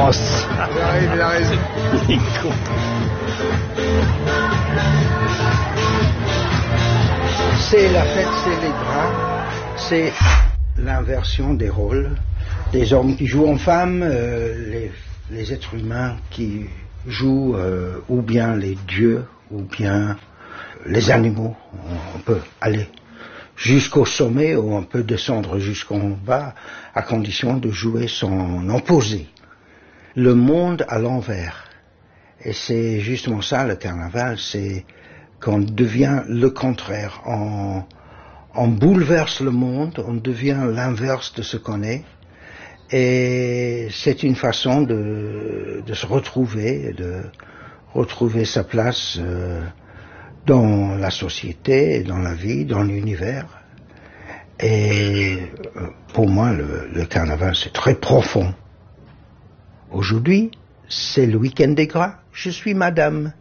Ross. Il a raison. Il est con. C'est la fête célébrale, c'est l'inversion des rôles, des hommes qui jouent en femmes, les êtres humains qui jouent ou bien les dieux ou bien les animaux. On peut aller jusqu'au sommet ou on peut descendre jusqu'en bas à condition de jouer son opposé. Le monde à l'envers. Et c'est justement ça le carnaval, c'est qu'on devient le contraire. On bouleverse le monde, on devient l'inverse de ce qu'on est. Et c'est une façon de se retrouver, de retrouver sa place dans la société, dans la vie, dans l'univers. Et pour moi, le carnaval, c'est très profond. Aujourd'hui, c'est le week-end des gras, je suis madame.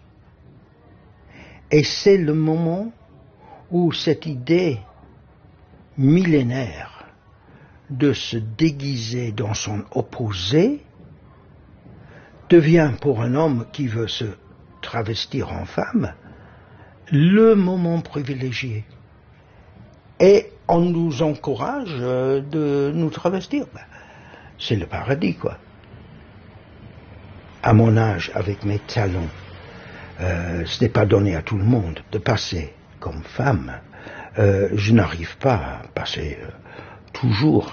Et c'est le moment où cette idée millénaire de se déguiser dans son opposé devient pour un homme qui veut se travestir en femme le moment privilégié. Et on nous encourage de nous travestir. C'est le paradis, quoi. À mon âge, avec mes talons, ce n'est pas donné à tout le monde de passer comme femme. Je n'arrive pas à passer toujours.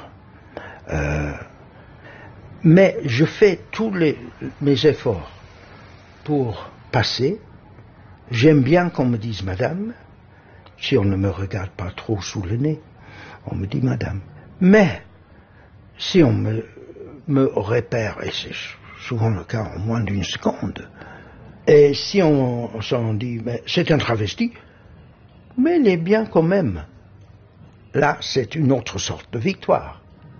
Mais je fais tous mes efforts pour passer. J'aime bien qu'on me dise madame. Si on ne me regarde pas trop sous le nez, on me dit madame. Mais si on me repère, et c'est souvent le cas en moins d'une seconde, et si on s'en dit mais c'est un travesti, mais il est bien quand même. Là, c'est une autre sorte de victoire.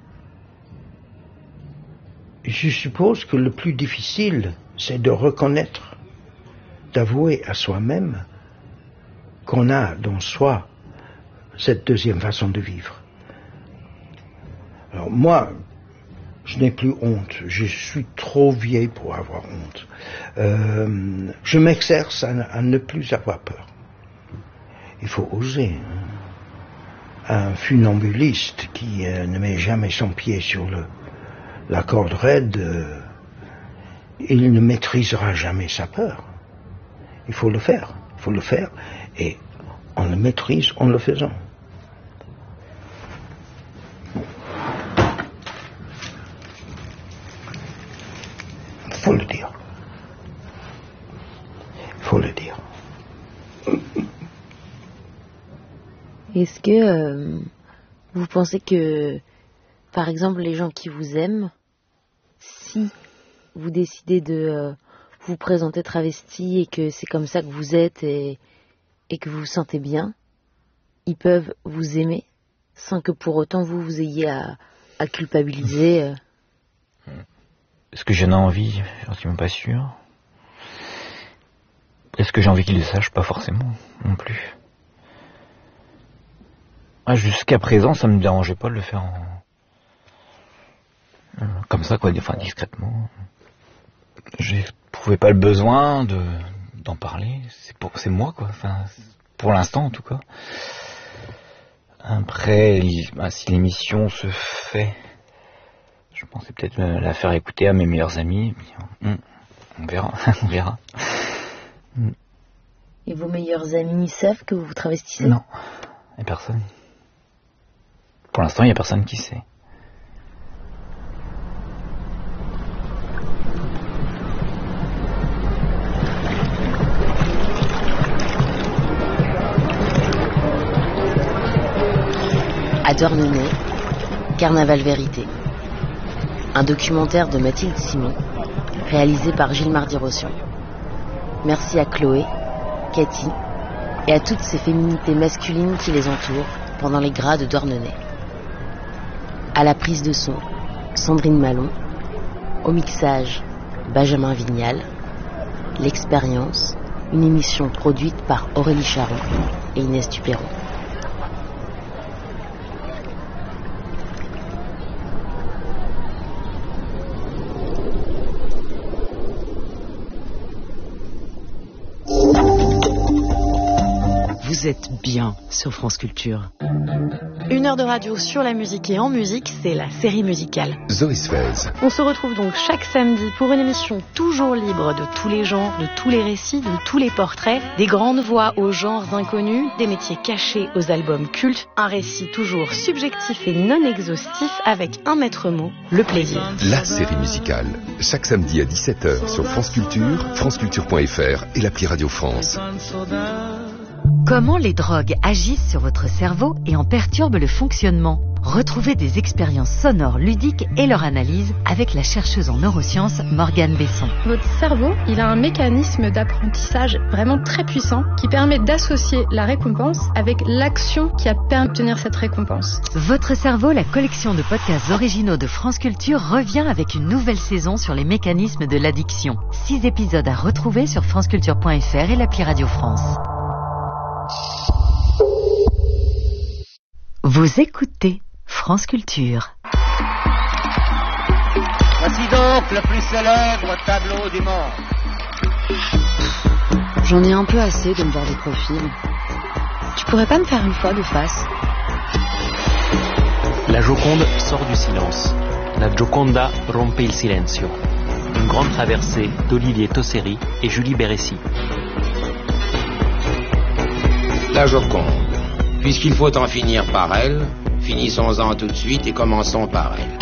Je suppose que le plus difficile, c'est de reconnaître, d'avouer à soi-même qu'on a dans soi cette deuxième façon de vivre. Alors moi, je n'ai plus honte, je suis trop vieille pour avoir honte. Je m'exerce à ne plus avoir peur. Il faut oser. Un funambuliste qui ne met jamais son pied sur la corde raide, il ne maîtrisera jamais sa peur. Il faut le faire, et on le maîtrise en le faisant. Il faut le dire. Il faut le dire. Est-ce que vous pensez que, par exemple, les gens qui vous aiment, si vous décidez de vous présenter travesti et que c'est comme ça que vous êtes et que vous vous sentez bien, ils peuvent vous aimer sans que pour autant vous ayez à culpabiliser Est-ce que j'en ai envie? J'en suis même pas sûr. Est-ce que j'ai envie qu'ils le sachent? Pas forcément, non plus. Jusqu'à présent, ça me dérangeait pas de le faire comme ça, quoi, enfin discrètement. J'éprouvais pas le besoin d'en parler. C'est moi, quoi. Enfin, pour l'instant, en tout cas. Après, si l'émission se fait, je pensais peut-être la faire écouter à mes meilleurs amis. On verra, on verra. Et vos meilleurs amis savent que vous vous travestissez? Non, il n'y a personne. Pour l'instant, il n'y a personne qui sait. À Douarnenez, Carnaval Vérité. Un documentaire de Mathilde Simon, réalisé par Gilles Mardy-Rossian. Merci à Chloé, Cathy et à toutes ces féminités masculines qui les entourent pendant les gras de Douarnenez. À la prise de son, Sandrine Malon. Au mixage, Benjamin Vignal. L'expérience, une émission produite par Aurélie Charon et Inès Duperron. Vous êtes bien sur France Culture. 1 heure de radio sur la musique et en musique, c'est la série musicale. Zoé Sfez. On se retrouve donc chaque samedi pour une émission toujours libre de tous les genres, de tous les récits, de tous les portraits, des grandes voix aux genres inconnus, des métiers cachés aux albums cultes, un récit toujours subjectif et non exhaustif avec un maître mot, le plaisir. La série musicale, chaque samedi à 17h sur France Culture, franceculture.fr et l'appli Radio France. Comment les drogues agissent sur votre cerveau et en perturbent le fonctionnement? Retrouvez des expériences sonores ludiques et leur analyse avec la chercheuse en neurosciences Morgane Besson. Votre cerveau, il a un mécanisme d'apprentissage vraiment très puissant qui permet d'associer la récompense avec l'action qui a permis d'obtenir cette récompense. Votre cerveau, la collection de podcasts originaux de France Culture, revient avec une nouvelle saison sur les mécanismes de l'addiction. 6 épisodes à retrouver sur franceculture.fr et l'appli Radio France. Vous écoutez France Culture. Voici donc le plus célèbre tableau du monde. J'en ai un peu assez de me voir des profils. Tu pourrais pas me faire une fois de face? La Joconde sort du silence. La Gioconda rompe il silenzio. Une grande traversée d'Olivier Tosseri et Julie Bérécy. La Joconde. Puisqu'il faut en finir par elle, finissons-en tout de suite et commençons par elle.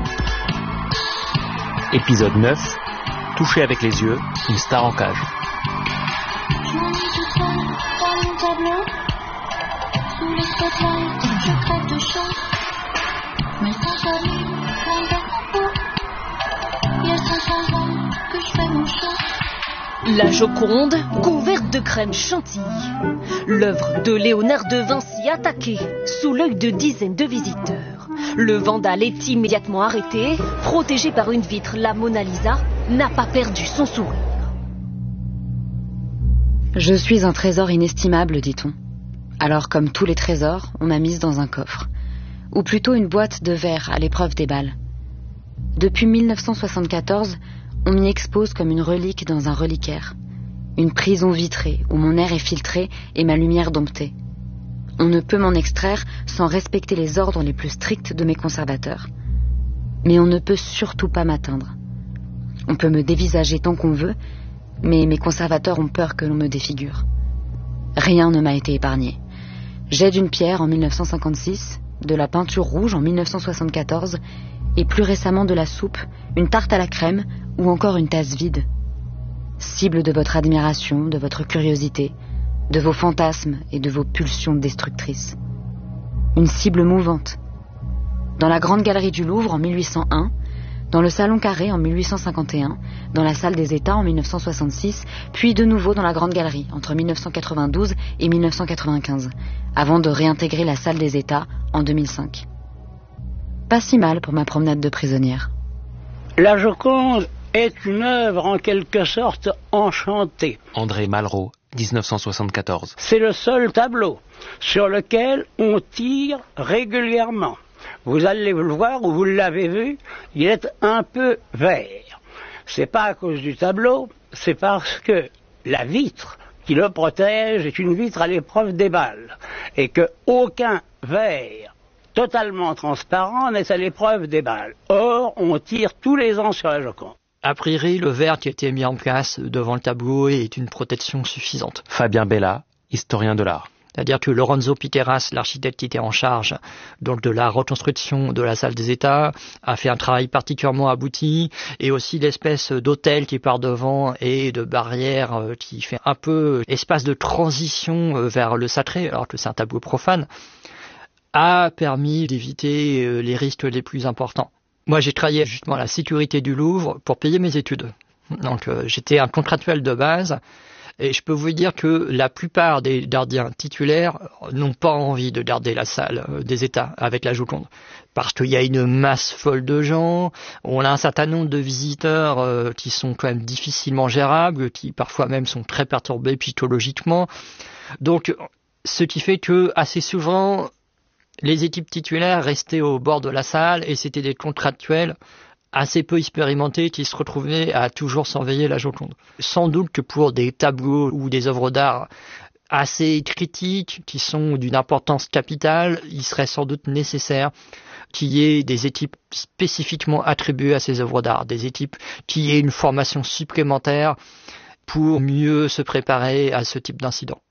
Épisode 9. Toucher avec les yeux, une star en cage. Je m'ennuie toute seule dans mon tableau. Sous les spotlights, je crève de chaud. Mais sans famille, loin vers mon pot. Il y a 500 ans que je fais mon show. La Joconde, couverte de crème chantilly. L'œuvre de Léonard de Vinci attaquée sous l'œil de dizaines de visiteurs. Le vandale est immédiatement arrêté. Protégé par une vitre, la Mona Lisa n'a pas perdu son sourire. Je suis un trésor inestimable, dit-on. Alors, comme tous les trésors, on m'a mise dans un coffre. Ou plutôt une boîte de verre à l'épreuve des balles. Depuis 1974, on m'y expose comme une relique dans un reliquaire. Une prison vitrée où mon air est filtré et ma lumière domptée. On ne peut m'en extraire sans respecter les ordres les plus stricts de mes conservateurs. Mais on ne peut surtout pas m'atteindre. On peut me dévisager tant qu'on veut, mais mes conservateurs ont peur que l'on me défigure. Rien ne m'a été épargné. Jet d'une pierre en 1956, de la peinture rouge en 1974, et plus récemment de la soupe, une tarte à la crème ou encore une tasse vide. Cible de votre admiration, de votre curiosité, de vos fantasmes et de vos pulsions destructrices. Une cible mouvante. Dans la Grande Galerie du Louvre en 1801, dans le Salon Carré en 1851, dans la Salle des États en 1966, puis de nouveau dans la Grande Galerie entre 1992 et 1995, avant de réintégrer la Salle des États en 2005. Pas si mal pour ma promenade de prisonnière. La Joconde est une œuvre en quelque sorte enchantée. André Malraux, 1974. C'est le seul tableau sur lequel on tire régulièrement. Vous allez le voir ou vous l'avez vu, il est un peu vert. C'est pas à cause du tableau, c'est parce que la vitre qui le protège est une vitre à l'épreuve des balles et que aucun verre totalement transparent n'est à l'épreuve des balles. Or, on tire tous les ans sur la Joconde. A priori, le verre qui a été mis en place devant le tableau est une protection suffisante. Fabien Bella, historien de l'art. C'est-à-dire que Lorenzo Piteras, l'architecte qui était en charge donc de la reconstruction de la salle des États, a fait un travail particulièrement abouti, et aussi l'espèce d'hôtel qui part devant et de barrière qui fait un peu espace de transition vers le sacré, alors que c'est un tableau profane, a permis d'éviter les risques les plus importants. Moi, j'ai travaillé justement à la sécurité du Louvre pour payer mes études. Donc, j'étais un contractuel de base. Et je peux vous dire que la plupart des gardiens titulaires n'ont pas envie de garder la salle des États avec la Joconde. Parce qu'il y a une masse folle de gens, on a un certain nombre de visiteurs qui sont quand même difficilement gérables, qui parfois même sont très perturbés psychologiquement. Donc, ce qui fait que assez souvent, les équipes titulaires restaient au bord de la salle et c'était des contractuels assez peu expérimentés qui se retrouvaient à toujours surveiller la Joconde. Sans doute que pour des tableaux ou des œuvres d'art assez critiques, qui sont d'une importance capitale, il serait sans doute nécessaire qu'il y ait des équipes spécifiquement attribuées à ces œuvres d'art, des équipes qui aient une formation supplémentaire pour mieux se préparer à ce type d'incident.